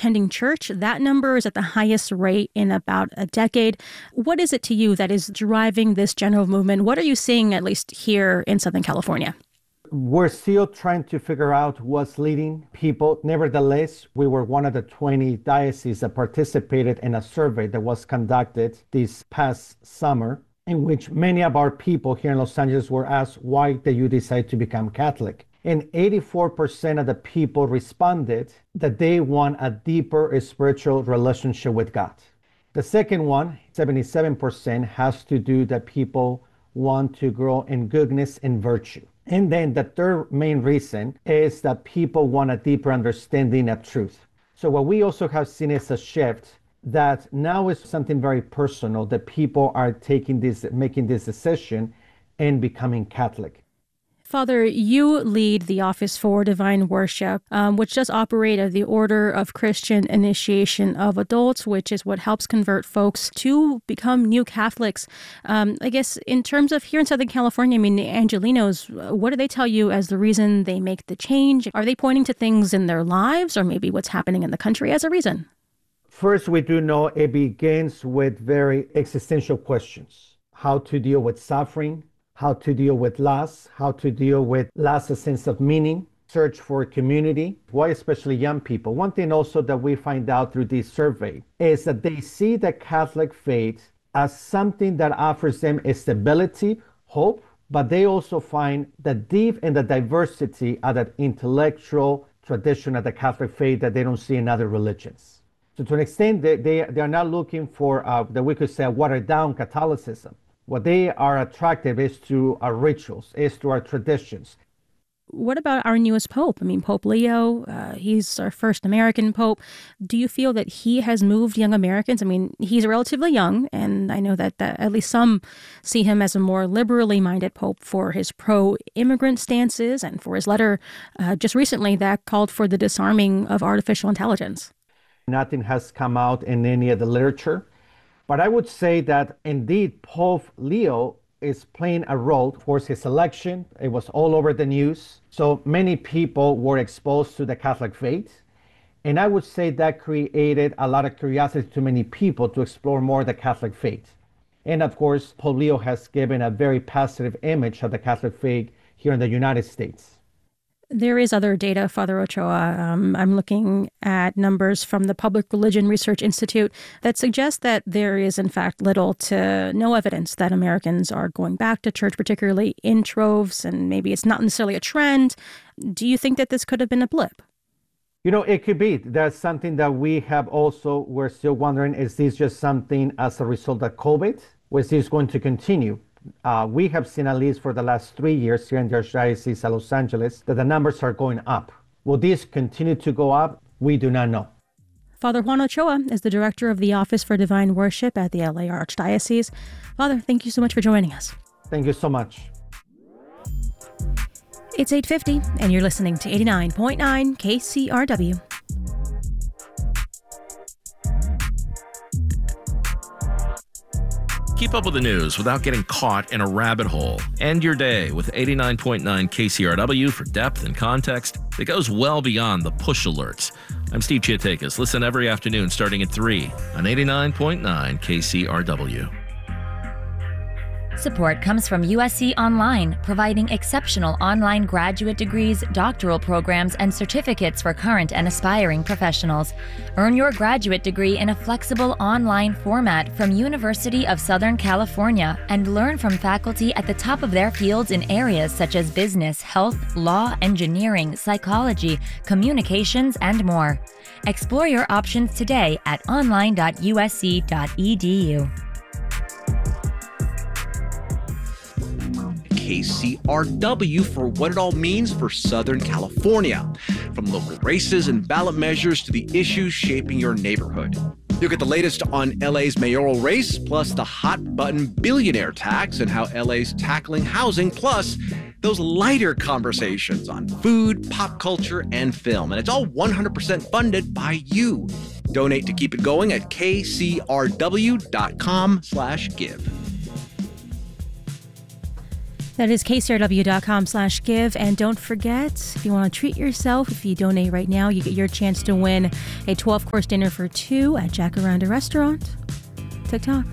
attending church. That number is at the highest rate in about a decade. What is it to you that is driving this general movement? What are you seeing, at least here in Southern California? We're still trying to figure out what's leading people. Nevertheless, we were one of the 20 dioceses that participated in a survey that was conducted this past summer, in which many of our people here in Los Angeles were asked, why did you decide to become Catholic? And 84% of the people responded that they want a deeper spiritual relationship with God. The second one, 77%, has to do that people want to grow in goodness and virtue. And then the third main reason is that people want a deeper understanding of truth. So what we also have seen is a shift that now is something very personal, that people are making this decision and becoming Catholic. Father, you lead the Office for Divine Worship, which does operate as the Order of Christian Initiation of Adults, which is what helps convert folks to become new Catholics. I guess in terms of here in Southern California, I mean, the Angelinos, what do they tell you as the reason they make the change? Are they pointing to things in their lives or maybe what's happening in the country as a reason? First, we do know it begins with very existential questions. How to deal with suffering, how to deal with loss, how to deal with loss of sense of meaning, search for community. Why especially young people? One thing also that we find out through this survey is that they see the Catholic faith as something that offers them stability, hope, but they also find the deep and the diversity of that intellectual tradition of the Catholic faith that they don't see in other religions. So to an extent, they are not looking for, that we could say, watered down Catholicism. What they are attracted is to our rituals, is to our traditions. What about our newest Pope? I mean, Pope Leo, he's our first American Pope. Do you feel that he has moved young Americans? I mean, he's relatively young, and I know that at least some see him as a more liberally minded Pope for his pro-immigrant stances and for his letter just recently that called for the disarming of artificial intelligence. Nothing has come out in any of the literature. But I would say that indeed Pope Leo is playing a role towards his election. It was all over the news. So many people were exposed to the Catholic faith. And I would say that created a lot of curiosity to many people to explore more the Catholic faith. And of course, Pope Leo has given a very positive image of the Catholic faith here in the United States. There is other data, Father Ochoa. I'm looking at numbers from the Public Religion Research Institute that suggest that there is, in fact, little to no evidence that Americans are going back to church, particularly in troves, and maybe it's not necessarily a trend. Do you think that this could have been a blip? You know, it could be. That's something that we're still wondering, is this just something as a result of COVID? Or is this going to continue? We have seen, at least for the last 3 years here in the Archdiocese of Los Angeles, that the numbers are going up. Will this continue to go up? We do not know. Father Juan Ochoa is the director of the Office for Divine Worship at the LA Archdiocese. Father, thank you so much for joining us. Thank you so much. It's 8:50, and you're listening to 89.9 KCRW. Keep up with the news without getting caught in a rabbit hole. End your day with 89.9 KCRW for depth and context that goes well beyond the push alerts. I'm Steve Chiatakis. Listen every afternoon starting at 3 on 89.9 KCRW. Support comes from USC Online, providing exceptional online graduate degrees, doctoral programs, and certificates for current and aspiring professionals. Earn your graduate degree in a flexible online format from University of Southern California and learn from faculty at the top of their fields in areas such as business, health, law, engineering, psychology, communications, and more. Explore your options today at online.usc.edu. KCRW for what it all means for Southern California. From local races and ballot measures to the issues shaping your neighborhood. You'll get the latest on LA's mayoral race, plus the hot-button billionaire tax and how LA's tackling housing, plus those lighter conversations on food, pop culture, and film. And it's all 100% funded by you. Donate to keep it going at kcrw.com/give. That is kcrw.com/give. And don't forget, if you want to treat yourself, if you donate right now, you get your chance to win a 12-course dinner for two at Jacaranda Restaurant. TikTok.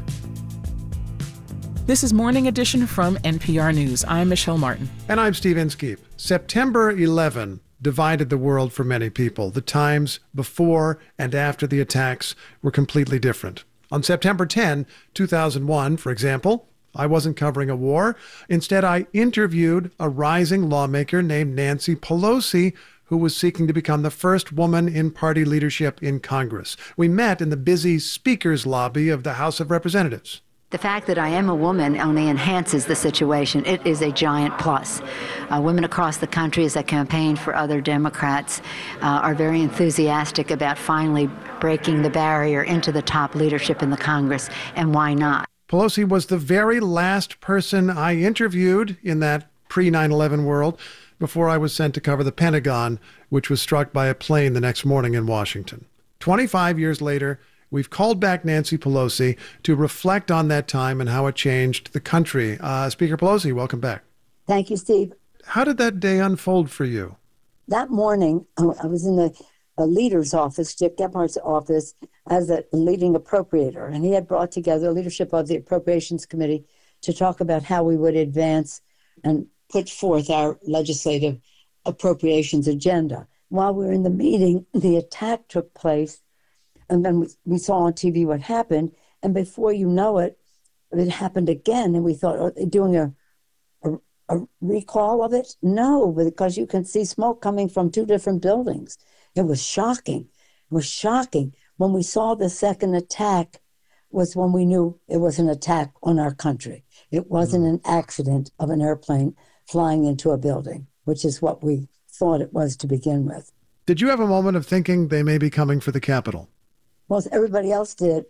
This is Morning Edition from NPR News. I'm Michelle Martin. And I'm Steve Inskeep. September 11 divided the world for many people. The times before and after the attacks were completely different. On September 10, 2001, for example, I wasn't covering a war. Instead, I interviewed a rising lawmaker named Nancy Pelosi, who was seeking to become the first woman in party leadership in Congress. We met in the busy speaker's lobby of the House of Representatives. The fact that I am a woman only enhances the situation. It is a giant plus. Women across the country, as I campaign for other Democrats, are very enthusiastic about finally breaking the barrier into the top leadership in the Congress, and why not? Pelosi was the very last person I interviewed in that pre-9/11 world before I was sent to cover the Pentagon, which was struck by a plane the next morning in Washington. 25 years later, we've called back Nancy Pelosi to reflect on that time and how it changed the country. Speaker Pelosi, welcome back. Thank you, Steve. How did that day unfold for you? That morning, I was in the leader's office, Dick Gephardt's office, as a leading appropriator. And he had brought together leadership of the Appropriations Committee to talk about how we would advance and put forth our legislative appropriations agenda. While we were in the meeting, the attack took place. And then we saw on TV what happened. And before you know it, it happened again. And we thought, are they doing a recall of it? No, because you can see smoke coming from two different buildings. It was shocking. It was shocking. When we saw the second attack was when we knew it was an attack on our country. It wasn't an accident of an airplane flying into a building, which is what we thought it was to begin with. Did you have a moment of thinking they may be coming for the Capitol? Well, everybody else did.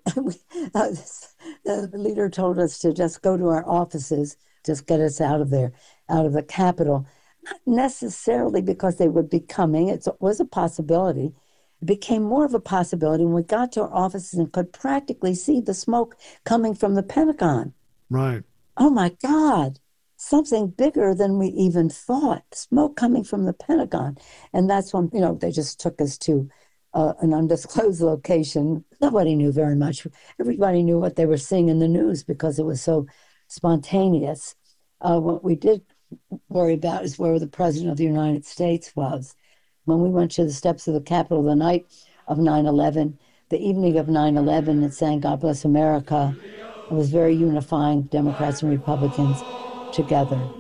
The leader told us to just go to our offices, just get us out of there, out of the Capitol. Not necessarily because they would be coming. It was a possibility. It became more of a possibility when we got to our offices and could practically see the smoke coming from the Pentagon. Right. Oh, my God. Something bigger than we even thought. Smoke coming from the Pentagon. And that's when, they just took us to an undisclosed location. Nobody knew very much. Everybody knew what they were seeing in the news because it was so spontaneous. What we did worry about is where the President of the United States was. When we went to the steps of the Capitol the night of 9/11, the evening of 9/11, and sang God Bless America, it was very unifying, Democrats and Republicans together.